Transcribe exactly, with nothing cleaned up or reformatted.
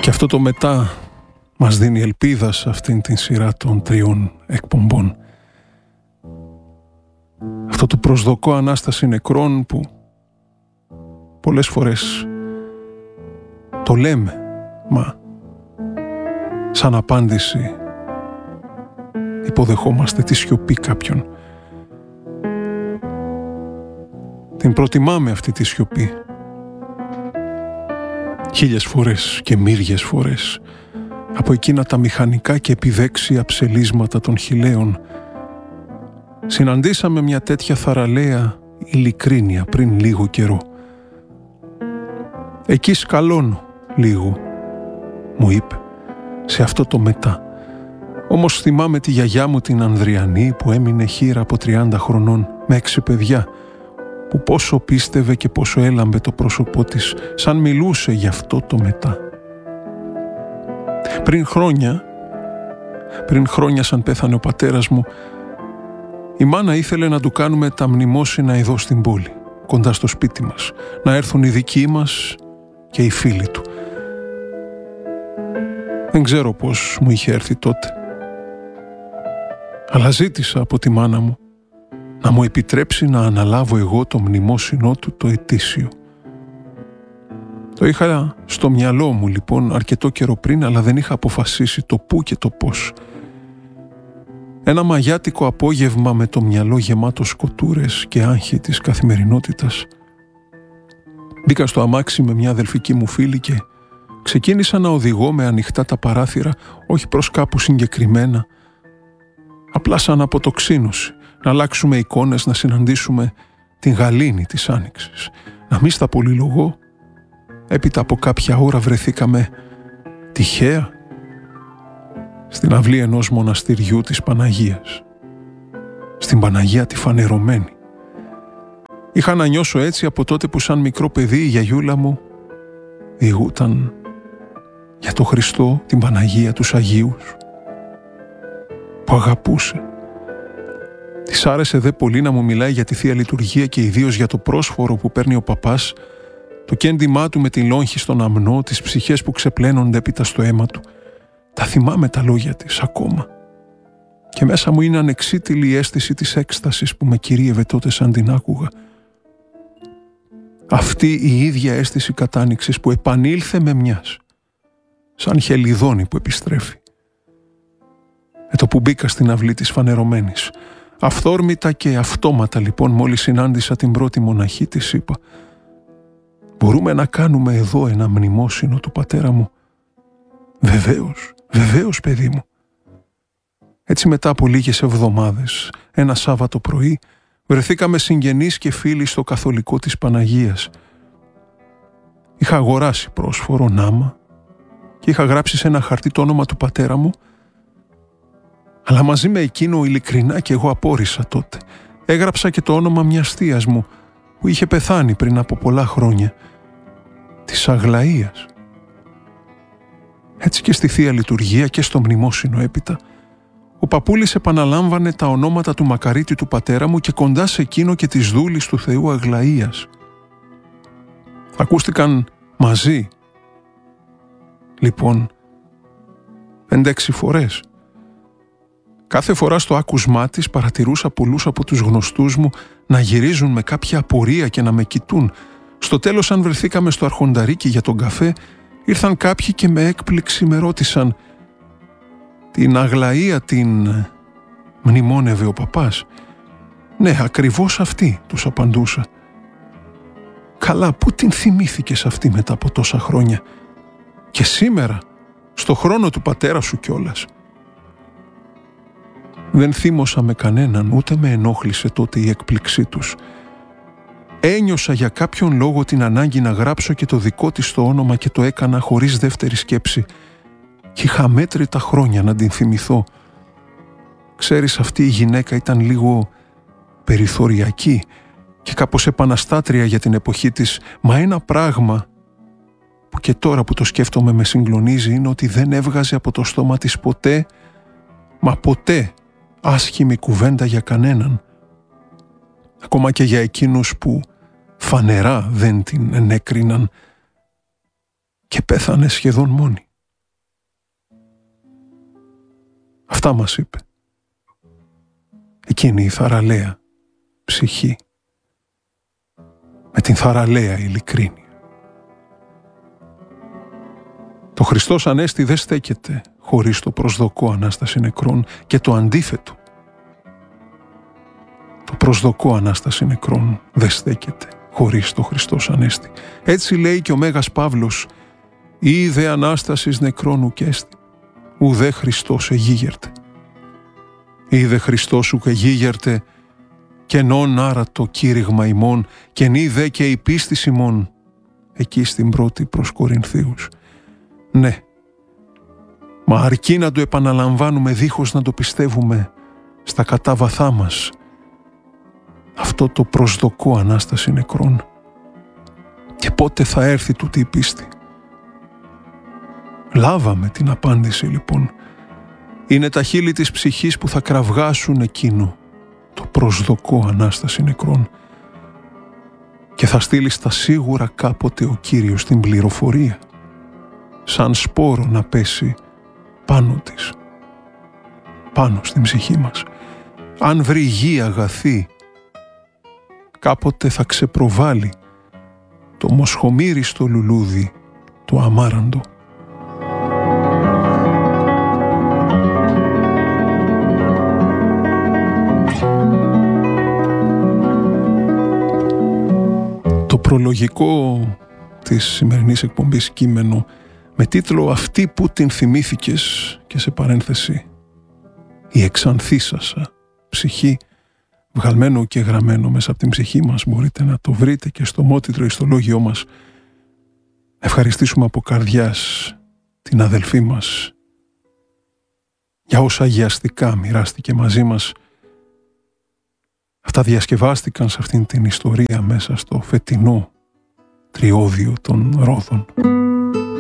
Και αυτό το μετά μας δίνει ελπίδα σε αυτήν την σειρά των τριών εκπομπών. Αυτό το προσδοκώ Ανάσταση νεκρών που πολλές φορές το λέμε, μα σαν απάντηση υποδεχόμαστε τη σιωπή κάποιον. Την προτιμάμε αυτή τη σιωπή χίλιες φορές και μύριες φορές από εκείνα τα μηχανικά και επιδέξια ψελίσματα των χιλέων. Συναντήσαμε μια τέτοια θαραλέα ειλικρίνεια πριν λίγο καιρό. «Εκεί σκαλώνω λίγο», μου είπε, σε αυτό το μετά. Όμως θυμάμαι τη γιαγιά μου την Ανδριανή που έμεινε χήρα από τριάντα χρονών με έξι παιδιά, που πόσο πίστευε και πόσο έλαμπε το πρόσωπό της, σαν μιλούσε γι' αυτό το μετά. Πριν χρόνια, πριν χρόνια σαν πέθανε ο πατέρας μου, η μάνα ήθελε να του κάνουμε τα μνημόσυνα εδώ στην πόλη, κοντά στο σπίτι μας, να έρθουν οι δικοί μας και οι φίλοι του. Δεν ξέρω πώς μου είχε έρθει τότε, αλλά ζήτησα από τη μάνα μου να μου επιτρέψει να αναλάβω εγώ το μνημόσυνό του το ετήσιο. Το είχα στο μυαλό μου λοιπόν αρκετό καιρό πριν, αλλά δεν είχα αποφασίσει το πού και το πώς. Ένα μαγιάτικο απόγευμα με το μυαλό γεμάτο σκοτούρες και άγχη της καθημερινότητας, μπήκα στο αμάξι με μια αδελφική μου φίλη και ξεκίνησα να οδηγώ με ανοιχτά τα παράθυρα, όχι προς κάπου συγκεκριμένα, απλά σαν αποτοξίνωση, να αλλάξουμε εικόνες, να συναντήσουμε την γαλήνη της άνοιξης. Να μην στα πολυλογώ, έπειτα από κάποια ώρα βρεθήκαμε τυχαία στην αυλή ενός μοναστηριού της Παναγίας, στην Παναγία τη φανερωμένη. Είχα να νιώσω έτσι από τότε που σαν μικρό παιδί η γιαγιούλα μου διηγούταν για το Χριστό, την Παναγία, τους Αγίους που αγαπούσε. Της άρεσε δε πολύ να μου μιλάει για τη Θεία Λειτουργία και ιδίως για το πρόσφορο που παίρνει ο παπάς, το κέντημά του με τη λόγχη στον αμνό, τις ψυχές που ξεπλένονται έπειτα στο αίμα του. Τα θυμάμαι τα λόγια της ακόμα. Και μέσα μου είναι ανεξίτηλη η αίσθηση της έκστασης που με κυρίευε τότε σαν την άκουγα. Αυτή η ίδια αίσθηση κατάνοιξης που επανήλθε με μιας, σαν χελιδόνι που επιστρέφει. Με το που μπήκα στην αυλή της φανερωμένης, αυθόρμητα και αυτόματα λοιπόν, μόλις συνάντησα την πρώτη μοναχή, της είπα: «Μπορούμε να κάνουμε εδώ ένα μνημόσυνο του πατέρα μου?» «Βεβαίως, βεβαίως παιδί μου». Έτσι μετά από λίγες εβδομάδες, ένα Σάββατο πρωί, βρεθήκαμε συγγενείς και φίλοι στο καθολικό της Παναγίας. Είχα αγοράσει πρόσφορο νάμα και είχα γράψει σε ένα χαρτί το όνομα του πατέρα μου, αλλά μαζί με εκείνο ειλικρινά και εγώ απόρρισα τότε. Έγραψα και το όνομα μιας θείας μου που είχε πεθάνει πριν από πολλά χρόνια, της Αγλαΐας. Έτσι και στη Θεία Λειτουργία και στο μνημόσυνο έπειτα, ο παππούλης επαναλάμβανε τα ονόματα του μακαρίτη του πατέρα μου και κοντά σε εκείνο και της δούλης του Θεού Αγλαΐας. Ακούστηκαν μαζί, λοιπόν, πέντε-έξι φορές. Κάθε φορά στο άκουσμά της παρατηρούσα πολλούς από τους γνωστούς μου να γυρίζουν με κάποια απορία και να με κοιτούν. Στο τέλος, αν βρεθήκαμε στο αρχονταρίκι για τον καφέ, ήρθαν κάποιοι και με έκπληξη με ρώτησαν: «Την Αγλαία την μνημόνευε ο παπάς?» «Ναι, ακριβώς αυτή», τους απαντούσα. «Καλά, πού την θυμήθηκες αυτή μετά από τόσα χρόνια? Και σήμερα, στο χρόνο του πατέρα σου κιόλας?» Δεν θύμωσα με κανέναν, ούτε με ενόχλησε τότε η έκπληξή τους. Ένιωσα για κάποιον λόγο την ανάγκη να γράψω και το δικό της το όνομα και το έκανα χωρίς δεύτερη σκέψη. Και είχα μέτρητα χρόνια να την θυμηθώ. Ξέρεις, αυτή η γυναίκα ήταν λίγο περιθωριακή και κάπως επαναστάτρια για την εποχή της, μα ένα πράγμα που και τώρα που το σκέφτομαι με συγκλονίζει είναι ότι δεν έβγαζε από το στόμα της ποτέ, μα ποτέ, άσχημη κουβέντα για κανέναν. Ακόμα και για εκείνους που φανερά δεν την ενέκριναν, και πέθανε σχεδόν μόνη. Αυτά μας είπε. Εκείνη η θαραλέα ψυχή, με την θαραλέα ειλικρίνεια. Το Χριστός Ανέστη δεν στέκεται χωρίς το προσδοκό Ανάσταση νεκρών και το αντίθετο. Το προσδοκό Ανάσταση νεκρών δεν στέκεται χωρίς το Χριστός Ανέστη. Έτσι λέει και ο Μέγας Παύλος, «Είδε Ανάστασης νεκρών ουκ έστι, ουδέ Χριστός εγίγερτε. Είδε Χριστός ουκ εγίγερτε, και νόν άρα το κήρυγμα ημών, και νη δε και η πίστης ημών», εκεί στην πρώτη προς Κορινθίους. Ναι, μα αρκεί να το επαναλαμβάνουμε δίχως να το πιστεύουμε στα κατάβαθά μας, αυτό το προσδοκό Ανάσταση νεκρών. Και πότε θα έρθει τούτη η πίστη? Λάβαμε την απάντηση λοιπόν. Είναι τα χείλη της ψυχής που θα κραυγάσουν εκείνο το προσδοκό Ανάσταση νεκρών, και θα στείλει στα σίγουρα κάποτε ο Κύριος την πληροφορία, σαν σπόρο να πέσει πάνω της, πάνω στην ψυχή μας. Αν βρει γη αγαθή, κάποτε θα ξεπροβάλλει το μοσχομύριστο λουλούδι, το αμάραντο. Το προλογικό της σημερινής εκπομπής κείμενο με τίτλο «Αυτή που την θυμήθηκες» και σε παρένθεση «Η εξανθήσασα ψυχή», βγαλμένο και γραμμένο μέσα από την ψυχή μας, μπορείτε να το βρείτε και στο μότιτλο ιστολόγιό μας. Ευχαριστήσουμε από καρδιάς την αδελφή μας για όσα αγιαστικά μοιράστηκε μαζί μας. Αυτά διασκευάστηκαν σε αυτήν την ιστορία μέσα στο φετινό τριώδιο των Ρόδων.